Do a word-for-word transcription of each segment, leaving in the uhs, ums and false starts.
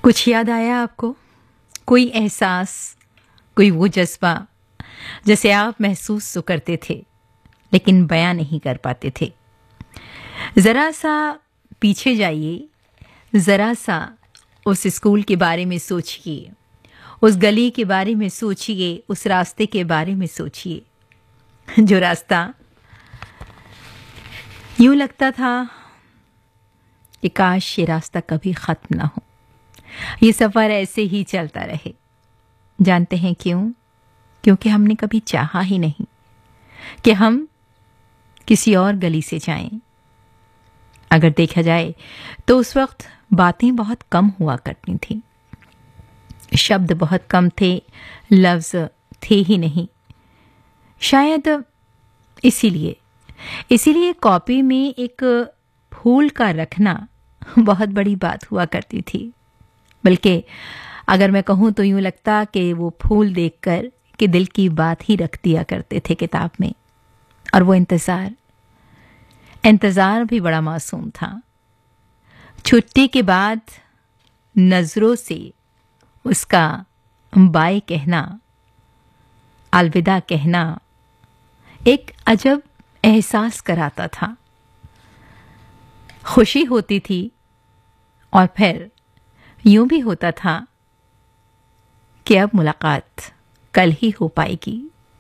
कुछ याद आया आपको? कोई एहसास, कोई वो जज़्बा जिसे आप महसूस तो करते थे, लेकिन बयाँ नहीं कर पाते थे। ज़रा-सा पीछे जाइए, ज़रा-सा उस स्कूल के बारे में सोचिए, उस गली के बारे में सोचिए, उस रास्ते के बारे में सोचिए, जो रास्ता यूँ लगता था कि काश ये रास्ता कभी ख़त्म ना हो, ये सफ़र ऐसे ही चलता रहे। जानते हैं क्यों? क्योंकि हमने कभी चाहा ही नहीं कि हम किसी और गली से जाएं। अगर देखा जाए तो उस वक्त बातें बहुत कम हुआ करती थीं, शब्द बहुत कम थे, लफ्ज़ थे ही नहीं। शायद इसीलिए इसीलिए कॉपी में एक फूल का रखना बहुत बड़ी बात हुआ करती थी। बल्कि अगर मैं कहूँ तो यूँ लगता कि वो फूल देखकर कि दिल की बात ही रख दिया करते थे किताब में। और वो इंतज़ार इंतज़ार भी बड़ा मासूम था। छुट्टी के बाद नज़रों से उसका बाय कहना, अलविदा कहना एक अजब एहसास कराता था। खुशी होती थी और फिर यूं भी होता था कि अब मुलाकात कल ही हो पाएगी।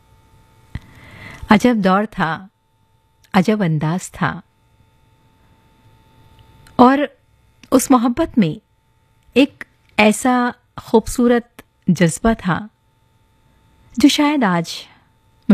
अजब दौर था, अजब अंदाज था, और उस मोहब्बत में एक ऐसा खूबसूरत जज्बा था जो शायद आज